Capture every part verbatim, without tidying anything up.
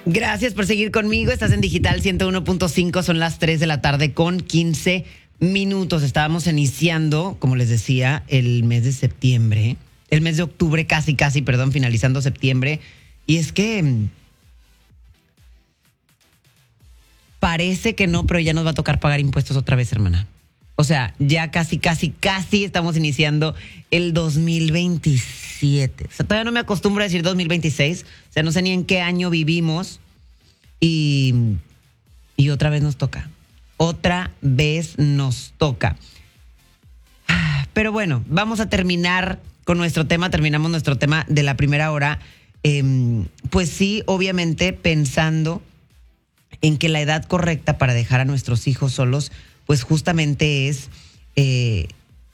Gracias por seguir conmigo. Estás en Digital ciento uno punto cinco. Son las tres de la tarde con quince minutos. Estábamos iniciando, como les decía, el mes de septiembre. El mes de octubre, casi, casi, perdón, finalizando septiembre. Y es que mmm, parece que no, pero ya nos va a tocar pagar impuestos otra vez, hermana. O sea, ya casi, casi, casi estamos iniciando el dos mil veintisiete. O sea, todavía no me acostumbro a decir dos mil veintiséis. O sea, no sé ni en qué año vivimos. Y, y otra vez nos toca. Otra vez nos toca. Pero bueno, vamos a terminar con nuestro tema. Terminamos nuestro tema de la primera hora. Eh, pues sí, obviamente pensando en que la edad correcta para dejar a nuestros hijos solos, pues justamente es eh,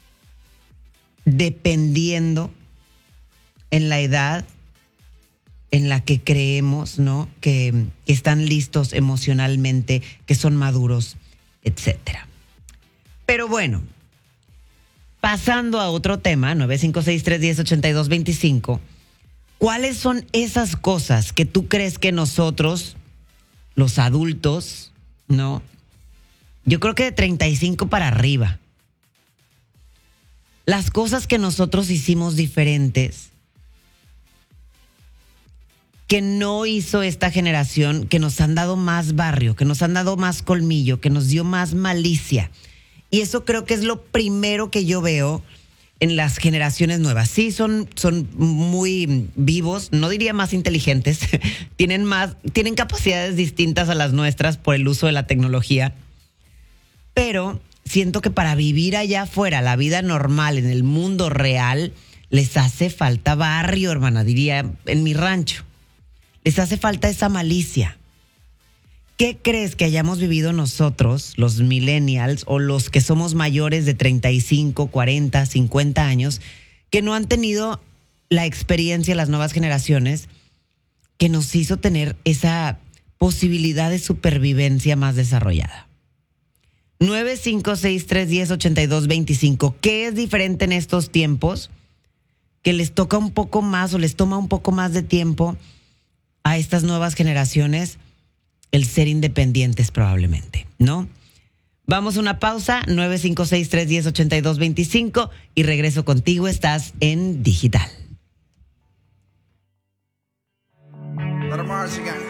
dependiendo en la edad en la que creemos, ¿no? Que, que están listos emocionalmente, que son maduros, etcétera. Pero bueno, pasando a otro tema, nueve cinco seis, tres uno cero, ocho dos dos cinco, ¿cuáles son esas cosas que tú crees que nosotros, los adultos, ¿no? Yo creo que de treinta y cinco para arriba, las cosas que nosotros hicimos diferentes, que no hizo esta generación, que nos han dado más barrio, que nos han dado más colmillo, que nos dio más malicia? Y eso creo que es lo primero que yo veo en las generaciones nuevas. Sí, son, son muy vivos, no diría más inteligentes, tienen más, tienen capacidades distintas a las nuestras por el uso de la tecnología. Pero siento que para vivir allá afuera, la vida normal, en el mundo real, les hace falta barrio, hermana, diría en mi rancho. Les hace falta esa malicia. ¿Qué crees que hayamos vivido nosotros, los millennials, o los que somos mayores de treinta y cinco, cuarenta, cincuenta años, que no han tenido la experiencia de las nuevas generaciones, que nos hizo tener esa posibilidad de supervivencia más desarrollada? nueve cinco seis, tres uno cero, ocho dos dos cinco. ¿Qué es diferente en estos tiempos que les toca un poco más o les toma un poco más de tiempo a estas nuevas generaciones el ser independientes probablemente, ¿no? Vamos a una pausa, nueve cinco seis, tres uno cero, ocho dos dos cinco, y regreso contigo. Estás en Digital. Let 'em march again.